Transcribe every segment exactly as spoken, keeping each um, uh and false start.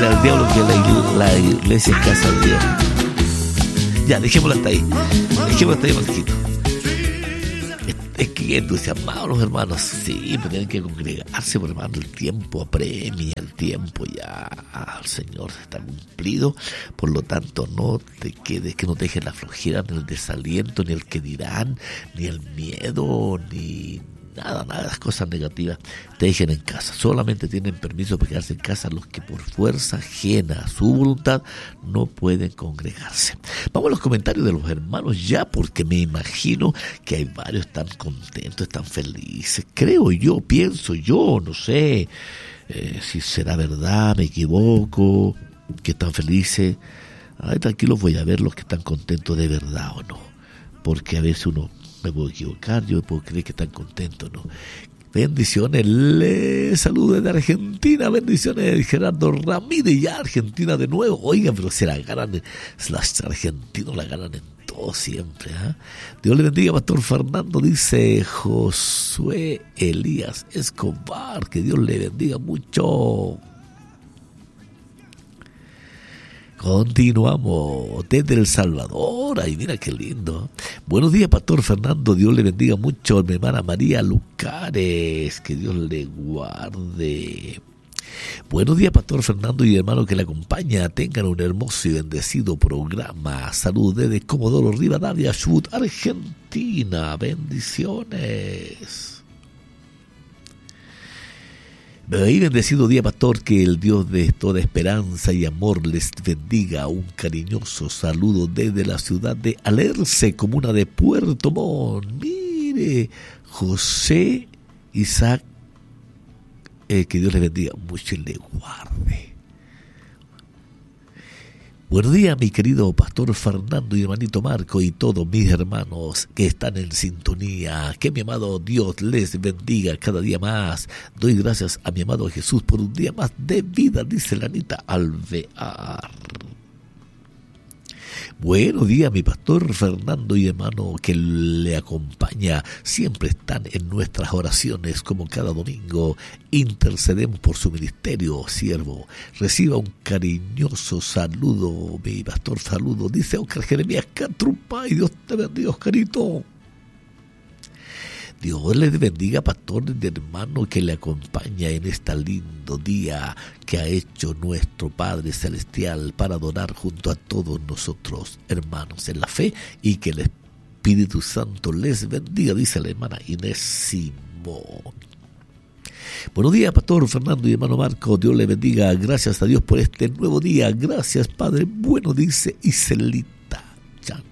Dígale al diablo que la, la iglesia es casa de Dios. Ya, dejémoslo hasta ahí. Dejémoslo hasta ahí, Marquito. Es que entusiasmados los hermanos, sí, pero tienen que congregarse, por hermano, el tiempo apremia, el tiempo ya al Señor está cumplido, por lo tanto no te quedes, que no te dejes la flojera, ni el desaliento, ni el que dirán, ni el miedo, ni nada, nada de las cosas negativas te dejen en casa. Solamente tienen permiso para quedarse en casa los que por fuerza ajena a su voluntad no pueden congregarse. Vamos a los comentarios de los hermanos ya, porque me imagino que hay varios tan contentos, tan felices. Creo yo, pienso yo, no sé eh, si será verdad, me equivoco, que están felices. Ay, tranquilos, voy a ver los que están contentos de verdad o no, porque a veces uno me puedo equivocar, yo puedo creer que están contentos, ¿no? Bendiciones, le saludo desde Argentina, bendiciones, Gerardo Ramírez, ya Argentina de nuevo. Oigan, pero se la ganan, los argentinos la ganan en todo siempre, ¿eh? Dios le bendiga, Pastor Fernando, dice Josué Elías Escobar, que Dios le bendiga mucho. Continuamos desde El Salvador. Ay, mira qué lindo. Buenos días, Pastor Fernando. Dios le bendiga mucho a mi hermana María Lucares. Que Dios le guarde. Buenos días, Pastor Fernando y hermano que le acompaña. Tengan un hermoso y bendecido programa. Saludos desde Comodoro Rivadavia, Chubut, Argentina. Bendiciones. Y bendecido día, Pastor, que el Dios de toda esperanza y amor les bendiga. Un cariñoso saludo desde la ciudad de Alerce, comuna de Puerto Montt. Mire, José Isaac, eh, que Dios le bendiga mucho y le guarde. Buenos días, mi querido Pastor Fernando y hermanito Marco y todos mis hermanos que están en sintonía. Que mi amado Dios les bendiga cada día más. Doy gracias a mi amado Jesús por un día más de vida, dice la Anita Alvear. Buenos días, mi Pastor Fernando y hermano que le acompaña. Siempre están en nuestras oraciones como cada domingo. Intercedemos por su ministerio, siervo. Reciba un cariñoso saludo, mi Pastor, saludo. Dice Oscar Jeremías Catrupa, y Dios te bendiga, Oscarito. Dios les bendiga, pastor y hermano que le acompaña en este lindo día que ha hecho nuestro Padre Celestial para adorar junto a todos nosotros, hermanos en la fe, y que el Espíritu Santo les bendiga, dice la hermana Inés Simón. Buenos días, Pastor Fernando y hermano Marco, Dios les bendiga, gracias a Dios por este nuevo día, gracias Padre bueno, dice Iselita Chan.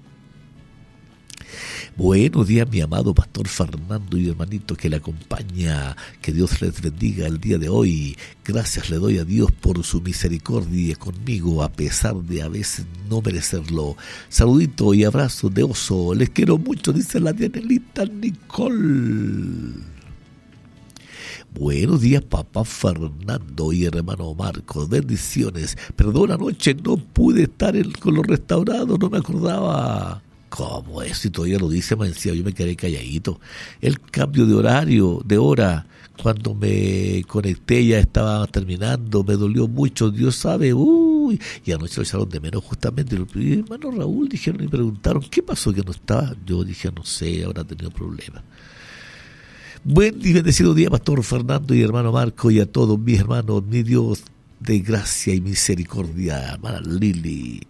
Buenos días, mi amado Pastor Fernando y hermanito que le acompaña. Que Dios les bendiga el día de hoy. Gracias le doy a Dios por su misericordia conmigo, a pesar de a veces no merecerlo. Saludito y abrazo de oso. Les quiero mucho, dice la Dianelita Nicole. Buenos días, papá Fernando y hermano Marco. Bendiciones. Perdón, anoche no pude estar en, con los restaurados, no me acordaba. ¿Cómo es? Si todavía lo dice, me decía, yo me quedé calladito. El cambio de horario, de hora, cuando me conecté ya estaba terminando, me dolió mucho, Dios sabe, uy, y anoche lo echaron de menos justamente. Y el hermano Raúl dijeron y preguntaron, ¿qué pasó que no estaba? Yo dije, no sé, habrá tenido problemas. Buen y bendecido día, Pastor Fernando y hermano Marco, y a todos mis hermanos, mi Dios de gracia y misericordia, hermana Lili.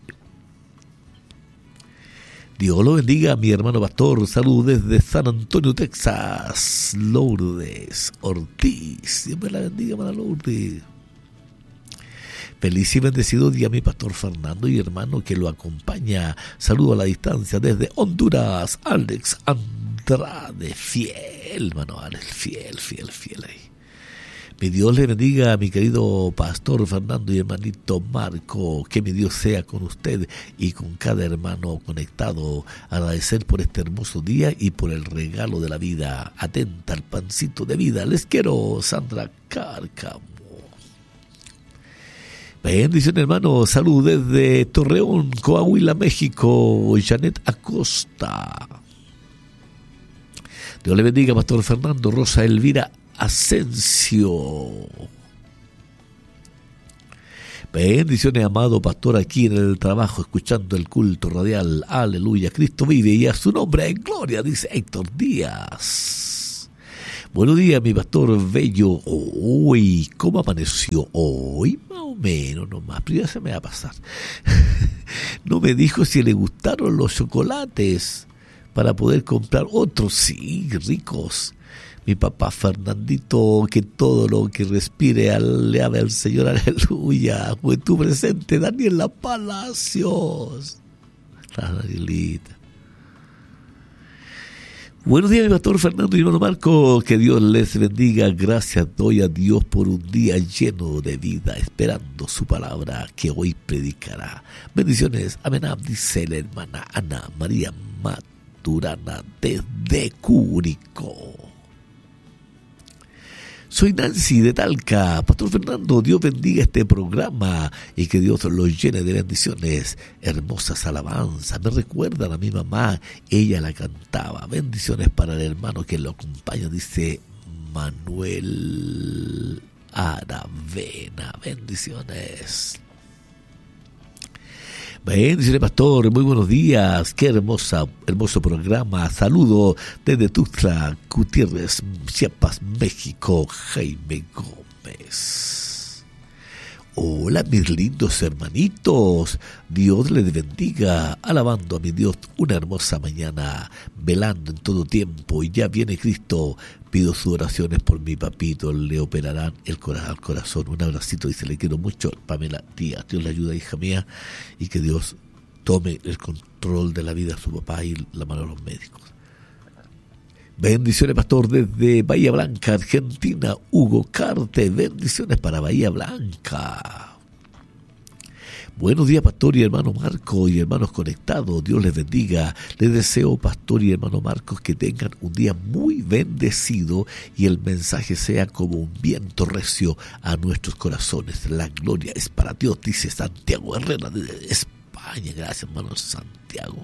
Dios lo bendiga, mi hermano pastor. Saludos desde San Antonio, Texas. Lourdes Ortiz. Dios me la bendiga, hermana Lourdes. Feliz y bendecido día, mi pastor Fernando y hermano que lo acompaña. Saludo a la distancia desde Honduras. Alex Andrade, fiel, hermano Alex, fiel, fiel, fiel ahí. Mi Dios le bendiga a mi querido pastor Fernando y hermanito Marco. Que mi Dios sea con usted y con cada hermano conectado. Agradecer por este hermoso día y por el regalo de la vida. Atenta al pancito de vida. Les quiero, Sandra Cárcamo. Bendición, hermano. Salud desde Torreón, Coahuila, México. Janet Acosta. Dios le bendiga, pastor Fernando. Rosa Elvira Asensio. Bendiciones, amado pastor, aquí en el trabajo, escuchando el culto radial. Aleluya, Cristo vive y a su nombre en gloria, dice Héctor Díaz. Buenos días, mi pastor bello. Uy, ¿cómo amaneció hoy? Más o menos nomás, pero ya se me va a pasar. No me dijo si le gustaron los chocolates para poder comprar otros. Sí, ricos. Mi papá Fernandito, que todo lo que respire le ame al Señor, aleluya. Pues tú presente, Daniela Palacios. La Danielita. Buenos días, mi pastor Fernando y hermano Marco, que Dios les bendiga. Gracias doy a Dios por un día lleno de vida, esperando su palabra que hoy predicará. Bendiciones, amén, dice la hermana Ana María Maturana desde Curicó. Soy Nancy de Talca. Pastor Fernando, Dios bendiga este programa y que Dios lo llene de bendiciones. Hermosas alabanzas. Me recuerdan a mi mamá. Ella la cantaba. Bendiciones para el hermano que lo acompaña. Dice Manuel Aravena. Bendiciones. Bendiciones, pastor, muy buenos días, qué hermosa, hermoso programa. Saludo desde Tuxtla Gutiérrez, Chiapas, México, Jaime Gómez. Hola, mis lindos hermanitos, Dios les bendiga, alabando a mi Dios una hermosa mañana, velando en todo tiempo, y ya viene Cristo. Pido sus oraciones por mi papito, le operarán el corazón al corazón. Un abracito, dice, le quiero mucho, Pamela Díaz. Dios le ayuda, hija mía, y que Dios tome el control de la vida de su papá y la mano de los médicos. Bendiciones, pastor, desde Bahía Blanca, Argentina, Hugo Carte. Bendiciones para Bahía Blanca. Buenos días, pastor y hermano Marco y hermanos conectados. Dios les bendiga. Les deseo, pastor y hermano Marcos, que tengan un día muy bendecido y el mensaje sea como un viento recio a nuestros corazones. La gloria es para Dios, dice Santiago Herrera de España. Gracias, hermano Santiago.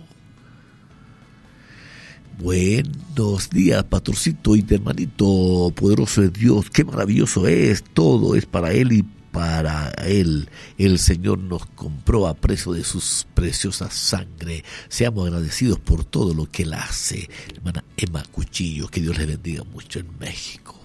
Buenos días, pastorcito y hermanito. Poderoso es Dios, qué maravilloso es. Todo es para Él y para Él. El Señor nos compró a precio de sus preciosas sangre. Seamos agradecidos por todo lo que Él hace. Hermana Emma Cuchillo, que Dios le bendiga mucho en México.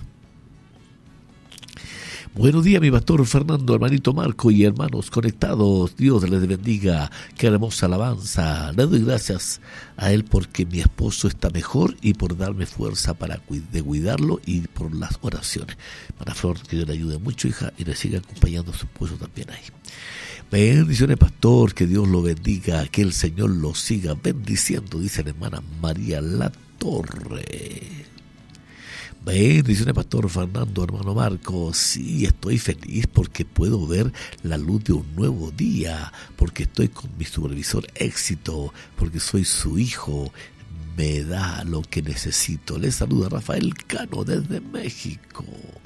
Buenos días, mi pastor Fernando, hermanito Marco y hermanos conectados. Dios les bendiga. Qué hermosa alabanza. Le doy gracias a Él porque mi esposo está mejor y por darme fuerza para de cuidarlo y por las oraciones. Para Flor, que Dios le ayude mucho, hija, y le siga acompañando a su esposo también ahí. Bendiciones, pastor, que Dios lo bendiga, que el Señor lo siga bendiciendo, dice la hermana María La Torre. Bendiciones, pastor Fernando, hermano Marcos. Sí, estoy feliz porque puedo ver la luz de un nuevo día, porque estoy con mi supervisor Éxito, porque soy su hijo, me da lo que necesito. Les saluda Rafael Cano desde México.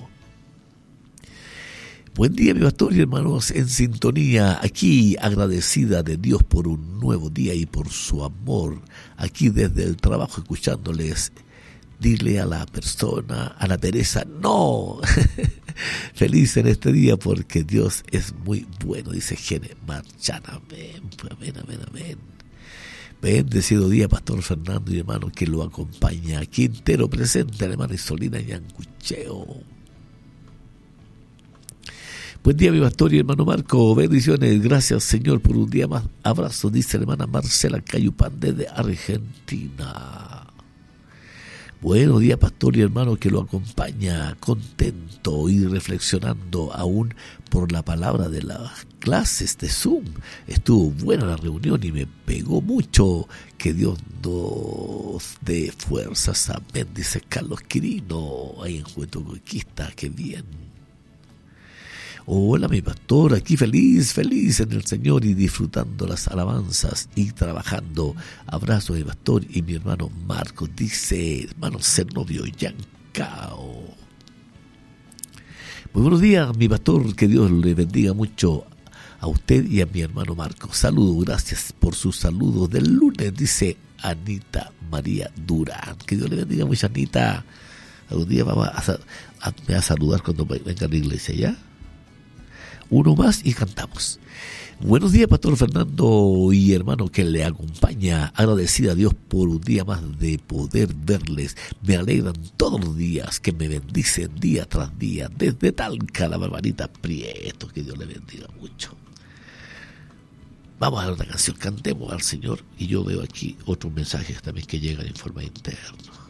Buen día, mi pastor y hermanos en sintonía, aquí agradecida de Dios por un nuevo día y por su amor, aquí desde el trabajo escuchándoles. Dile a la persona, a la Teresa, no, feliz en este día porque Dios es muy bueno, dice Gene Marchana. Amén, amén, amén, amén. Bendecido día, pastor Fernando y hermano que lo acompaña. Quintero presente, hermana Isolina Yancucheo. Buen día, mi pastor y hermano Marco. Bendiciones. Gracias, Señor, por un día más. Abrazo, dice la hermana Marcela Cayupán desde Argentina. Buenos días, pastor y hermano que lo acompaña, contento y reflexionando aún por la palabra de las clases de Zoom. Estuvo buena la reunión y me pegó mucho. Que Dios nos dé fuerzas. Amén, dice Carlos Quirino, ahí en Juventud Conquista. Qué bien. Hola, mi pastor, aquí feliz, feliz en el Señor y disfrutando las alabanzas y trabajando. Abrazo, mi pastor y mi hermano Marco, dice hermano Cernovio Yancao. Muy buenos días, mi pastor, que Dios le bendiga mucho a usted y a mi hermano Marco. Saludos, gracias por sus saludos del lunes, dice Anita María Durán. Que Dios le bendiga mucho, Anita. Algún día vamos a, a, me va a saludar cuando venga a la iglesia, ¿ya? Uno más y cantamos. Buenos días, Pastor Fernando y hermano que le acompaña. Agradecida a Dios por un día más de poder verles. Me alegran todos los días, que me bendicen día tras día. Desde Talca, la Barbarita Prieto, que Dios le bendiga mucho. Vamos a dar una canción, cantemos al Señor. Y yo veo aquí otros mensajes también que llegan en forma interna.